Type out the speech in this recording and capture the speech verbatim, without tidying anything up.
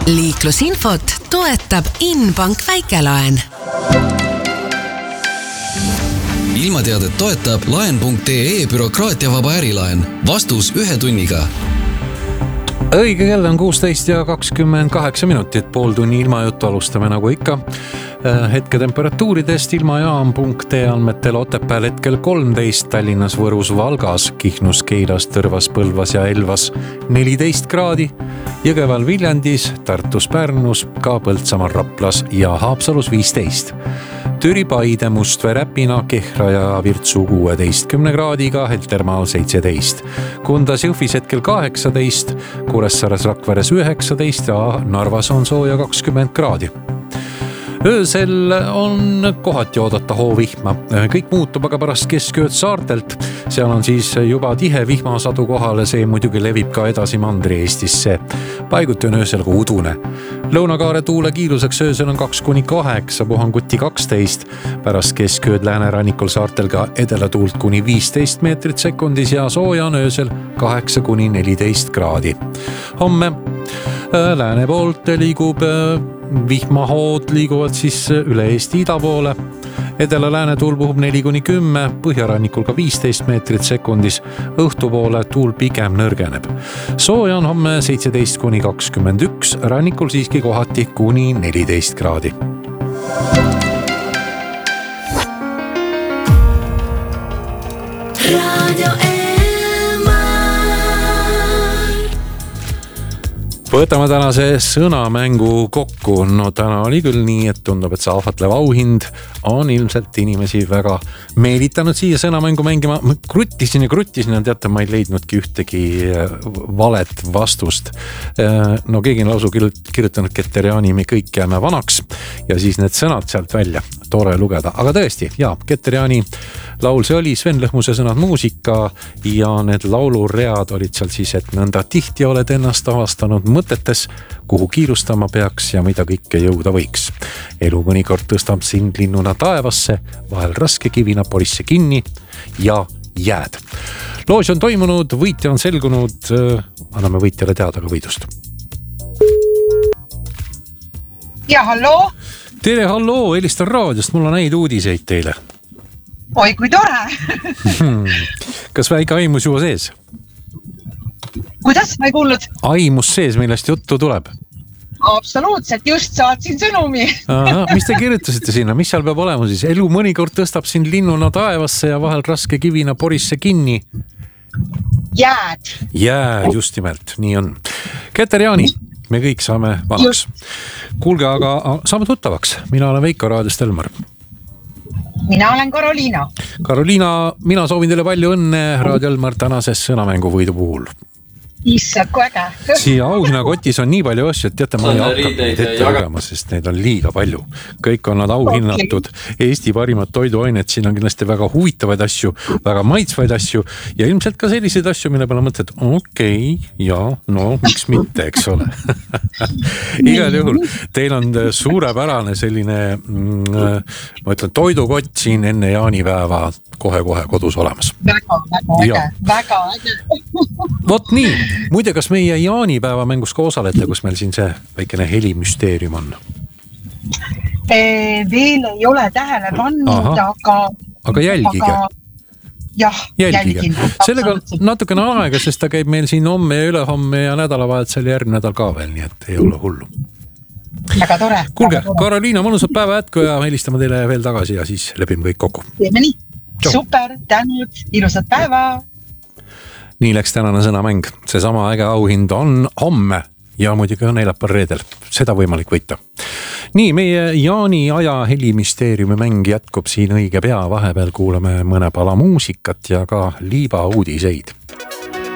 Liiklusinfot toetab Inbank Väikelaen. Ilmateadet toetab laen punkt ee bürokraatiavaba ärilaen. Vastus ühe tunniga. Õige kell on kuusteist ja kakskümmend kaheksa minutit, pool tunni ilmajuttu alustame nagu ikka. Hetke temperatuuridest ilmajaam punkt ee andmetel Otepääl hetkel kolmteist, Tallinnas, Võrus, Valgas, Kihnus, Keilas, Tõrvas, Põlvas ja Elvas neliteist kraadi, Jõgeval, Viljandis, Tartus, Pärnus, ka Põltsamaal, Raplas ja Haapsalus viisteist. Türi, Paide, Mustvee, Räpina, Kehra ja Virtsu kuueteistkümne kraadiga, Heltermaal seitseteist. Kundas, Jõhvis hetkel kaheksateist, Kuressaares, Rakveres üheksateist ja Narvas on sooja kakskümmend kraadi. Öösel on kohati oodata hoovihma. Kõik muutub aga pärast keskööd saartelt. Seal on siis juba tihe vihmasadu kohale, see muidugi levib ka edasi Mandri-Eestisse. Paiguti on öösel ka udune. Lõunakaare tuule kiiruseks öösel on kaks kuni kaheksa, puhanguti kaksteist. Pärast keskööd läänerannikul saartel ka edelatuult kuni viisteist meetrit sekundis ja sooja on öösel kaheksa kuni neliteist kraadi. Homme lääne poolt liigub vihmahood liiguvad siis üle Eesti ida poole. Edela-lääne tuul puhub neli kuni kümme, põhjarannikul ka viisteist meetrit sekundis. Õhtupoole tuul pigem nõrgeneb. Sooja on homme seitseteist kuni kakskümmend üks, rannikul siiski kohati kuni neliteist kraadi. Radio Võtame tänase sõnamängu kokku. No täna oli küll nii, et tundub, et see ahvatlev auhind on ilmselt inimesi väga meelitanud siia sõnamängu mängima. Ma kruttisin ja kruttisin ja teate, ma ei leidnudki ühtegi valet vastust. No keegi on lausu kirjutanud Keteriani, me kõik jääme vanaks ja siis need sõnad sealt välja. Tore lugeda. Aga tõesti, jaa, Keteriani laul see oli, Sven Lõhmuse sõnad muusika ja need lauluread olid seal siis, et nõnda tihti oled ennast avastanud mõtetes, kuhu kiirustama peaks ja mida kõike jõuda võiks. Elu mõnikord tõstab sind linnuna taevasse, vahel raske kivina porisse kinni ja jääd. Loos on toimunud, võitja on selgunud, anname võitjale teada ka võidust. Ja, halloo! Tere, halloo, helistan raadiost, mul on häid uudiseid teile. Oi, kui tore! Kas väike aimus juba sees? Kuidas? Ma ei kuulnud? Aimus sees, millest juttu tuleb? Absoluutselt, just saatsin sõnumi. Aha, mis te kirjutasite sinna? Mis seal peab olema siis? Elu mõnikord tõstab sind linnuna taevasse ja vahel raske kivina porisse kinni. Jääd. Jääd, just nimelt, nii on. Keteriani, me kõik saame vanaks. Kuulge, aga saame tuttavaks. Mina olen Veiko raadiost Elmar. Mina olen Karoliina. Karoliina, mina soovin teile palju õnne Raadio Elmar tänases sõnamängu võidu puhul. Issa, kui äge. Siia auhinnakotis on nii palju asju, et teate, ma ei hakka neid ette lugema, sest neid on liiga palju. Kõik on nad auhinnatud. Eesti parimad toiduained, siin on kindlasti väga huvitavaid asju, väga maitsvaid asju ja ilmselt ka selliseid asju, mille peale mõtled, okei, okay, ja no, miks mitte, eks ole. Igal juhul, teil on suurepärane selline, ma ütlen, toidukott siin enne jaanipäeva kohe-kohe kodus olemas. Väga, väga äge, väga äge. Vot nii, muide, kas meie jaanipäeva mängus ka osalete, kus meil siin see väikene helimüsteerium on? E, veel ei ole tähele pannud, aga... Aga jälgige. Aga, jah, jälgige. Sellega on natukene aega, sest ta käib meil siin homme ja ülehomme ja nädalavahetusel ja järgmine nädal ka veel, nii et ei ole hullu. Väga tore. Kuulge, Karoliina, mõnusat päeva jätku ja helistame teile veel tagasi ja siis lepime kõik kokku. Teeme nii. Super, tänud, ilusat päeva. Nii läks tänane sõnamäng. Seesama äge auhind on homme ja muidugi ka neljapäeval reedel. Seda võimalik võita. Nii, meie Jaani aja helimüsteeriumi mäng jätkub siin õige pea. Vahepeal kuulame mõne pala muusikat ja ka liiba uudiseid.